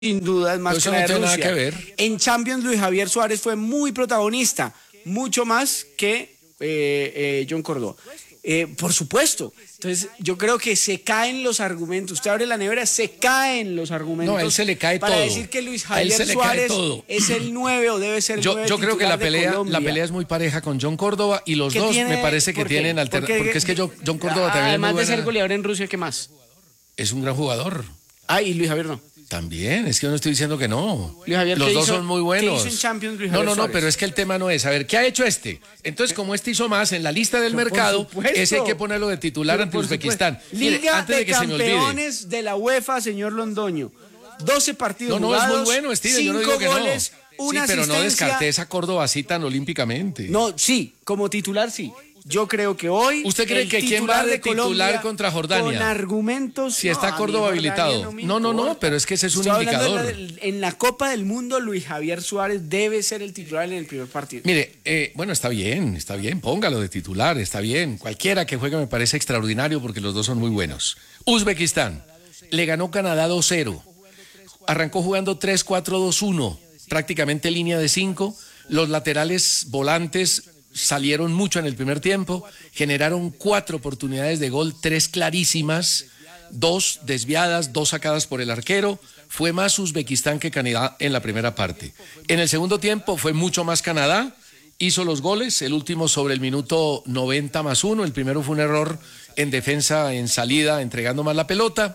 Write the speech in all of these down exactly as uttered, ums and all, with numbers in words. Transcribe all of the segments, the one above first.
sin duda es más Pues que la de no tiene Rusia. nada que ver. En Champions, Luis Javier Suárez fue muy protagonista, mucho más que eh, eh, John Córdoba. Eh, por supuesto. Entonces, yo creo que se caen los argumentos. Usted abre la nevera, se caen los argumentos. No, a él se le cae para todo. decir que Luis A él Javier se le cae Suárez todo. es el nueve o debe ser el Yo, nueve yo creo que titular la de pelea, Colombia. la pelea es muy pareja con John Córdoba y los ¿Qué dos tiene- me parece que por qué? tienen alternativas. Porque- Porque es que John, John Córdoba también es muy Además de ser buena- goleador en Rusia, ¿qué más? es un gran jugador. Ah, y Luis Javier no. También, es que yo no estoy diciendo que no. Luis Javier, Los ¿qué dos hizo- son muy qué buenos. hizo en Champions Luis no, Javier no, no, Suárez? pero es que el tema no es, a ver, ¿qué ha hecho este? Entonces, como este hizo más en la lista del Por mercado, supuesto. ese hay que ponerlo de titular Pero ante por Uzbekistán. supuesto. Mire, Liga antes de, de que se me olvide. Campeones de la UEFA, señor Londoño. doce partidos No, no, es jugados, muy bueno, Steven, yo no cinco digo que no. goles, Sí, una pero no asistencia. descarté esa Córdoba así tan olímpicamente. No, sí, como titular sí. Yo creo que hoy. ¿Usted cree el que quién va titular de titular Colombia, contra Jordania? Con argumentos. Si no, está a mí Córdoba Jordania habilitado. me No, no, no, importa. pero es que ese es un Estoy hablando indicador. de la- en la Copa del Mundo, Luis Javier Suárez debe ser el titular en el primer partido. Mire, eh, bueno, está bien, está bien, póngalo de titular, está bien. Cualquiera que juegue me parece extraordinario porque los dos son muy buenos. Uzbekistán le ganó Canadá dos cero. Arrancó jugando tres cuatro dos uno, prácticamente línea de cinco. Los laterales volantes salieron mucho en el primer tiempo, generaron cuatro oportunidades de gol, tres clarísimas, dos desviadas, dos sacadas por el arquero. Fue más Uzbekistán que Canadá en la primera parte. En el segundo tiempo fue mucho más Canadá, hizo los goles, el último sobre el minuto noventa más uno, el primero fue un error en defensa, en salida, entregando más la pelota,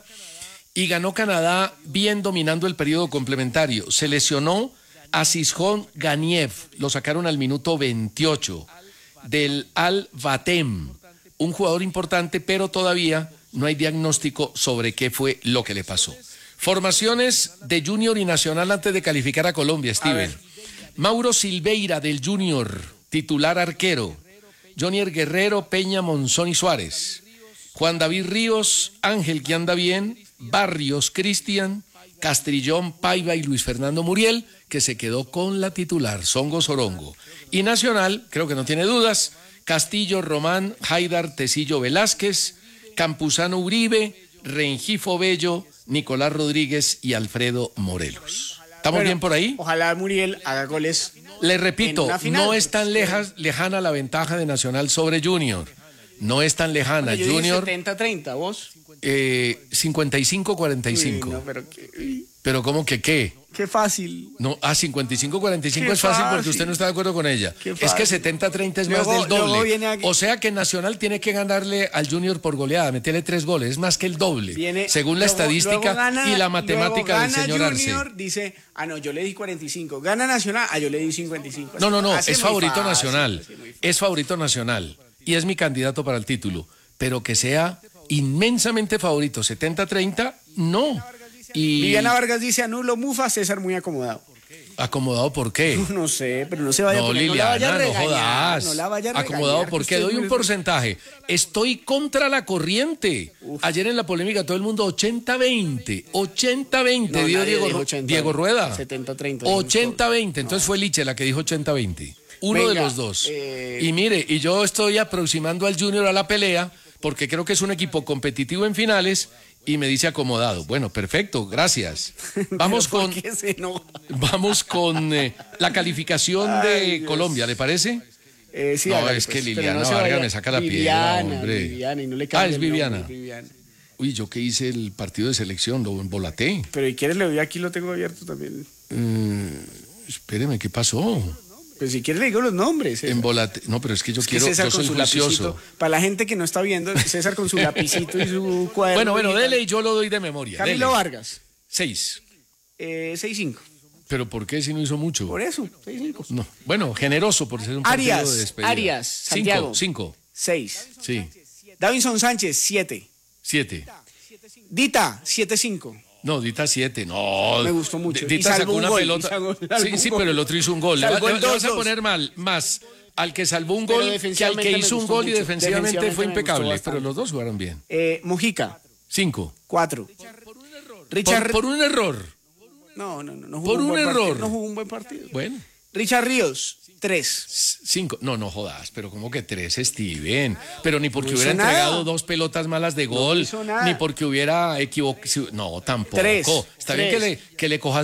y ganó Canadá bien dominando el periodo complementario. Se lesionó a Sishon Ganiev, lo sacaron al minuto veintiocho, del Al-Vatem, un jugador importante, pero todavía no hay diagnóstico sobre qué fue lo que le pasó. Formaciones de Junior y Nacional antes de calificar a Colombia, Steven. Mauro Silveira del Junior, titular arquero. Jonier Guerrero, Peña, Monzón y Suárez. Juan David Ríos, Ángel que anda bien, Barrios, Cristian, Castrillón, Paiva y Luis Fernando Muriel, que se quedó con la titular, Songo Sorongo. Y Nacional, creo que no tiene dudas, Castillo, Román, Haidar, Tecillo, Velázquez, Campuzano, Uribe, Rengifo Bello, Nicolás Rodríguez y Alfredo Morelos. ¿Estamos Bueno, bien por ahí? Ojalá Muriel haga goles. Le repito, en una final, no es tan pues, leja- lejana la ventaja de Nacional sobre Junior. No es tan lejana. Yo dije Junior, setenta treinta, ¿vos? eh, cincuenta y cinco cuarenta y cinco. Uy, no, pero qué, uy, Pero ¿cómo que qué? qué fácil. No, ah, cincuenta y cinco cuarenta y cinco Qué es fácil porque fácil. usted no está de acuerdo con ella. Qué Es que fácil. setenta treinta es Luego- más del luego doble. viene aquí- O sea que Nacional tiene que ganarle al Junior por goleada, meterle tres goles, es más que el doble. Viene- según la luego- estadística luego gana- y la matemática luego del gana señor Junior, Arce. dice, ah, no, yo le di cuarenta y cinco. Gana Nacional, ah, yo le di cincuenta y cinco. No, no, no, Así es muy favorito fácil, nacional. así muy fácil. Es favorito nacional. Y es mi candidato para el título. Pero que sea inmensamente favorito, setenta treinta, no. Y Viviana Vargas dice, anulo Mufa, César muy acomodado. acomodado, ¿por qué? No sé, pero no se vaya a No, poner, no la Liliana, vaya a no regañar, jodas. no la vaya a regañar, Acomodado, que ¿por qué? usted Doy es un muy- porcentaje. Estoy contra la corriente. Ayer en la polémica todo el mundo ochenta veinte. ochenta veinte No, dio nadie Diego, dijo Ru- ochenta, Diego Rueda. setenta treinta. ochenta veinte. Entonces fue Liche la que dijo ochenta veinte. Uno Venga, de los dos. eh, Y mire, y yo estoy aproximando al Junior a la pelea porque creo que es un equipo competitivo en finales y me dice acomodado. Bueno, perfecto, gracias. Vamos ¿Pero con... por qué se enoja? Vamos con eh, la calificación Ay, de Dios. Colombia, ¿le parece? Eh, sí, No, hágale, es que pues, pero Liliana se Vargas vaya- me saca la piedra, Viviana, hombre. Viviana, y no le Ah, cambie es el nombre, Viviana. Viviana. Uy, yo que hice el partido de selección, lo embolaté. Pero si quieres le doy aquí, lo tengo abierto también. Eh, espéreme, ¿qué pasó? Pues si quieres le digo los nombres. César. Embolate. No, pero es que yo Es que quiero, César yo soy con su juicioso. lapicito. Para la gente que no está viendo, César con su lapicito y su cuaderno. Bueno, bueno, digital. dele y yo lo doy de memoria. Camilo dele. Vargas, Seis. eh, seis cinco. ¿Pero por qué si no hizo mucho? Por eso, seis cinco. No. Bueno, generoso por ser un partido Arias, de despedida. Arias, Santiago. Cinco, cinco. seis. Sí. Davinson Sánchez, siete. Siete. Dita, siete cinco. No, Dita siete, no. Me gustó mucho. D- Dita Y salvó sacó un una gol, y pelota. salvó- salvó Sí, un sí, gol. pero el otro hizo un gol. Le, Salvó va- el le vas a dos dos. poner mal, más al que salvó un Pero gol que al que defensivamente me hizo un gustó gol y mucho. defensivamente fue Defensivamente me gustó impecable. bastante. Pero los dos jugaron bien. Eh, Mojica, Cinco. cuatro. Por, Richard. por un error. No, no, no. no jugó por un buen error. partido, no jugó un buen partido. Bueno. Richard Ríos, tres. Cinco. No, no jodas, pero como que tres, Steven. Pero ni porque No hubiera hizo nada. entregado dos pelotas malas de gol, hizo nada. ni porque hubiera equivocado. No, tampoco. Tres, Está bien que tres. le, que le cojas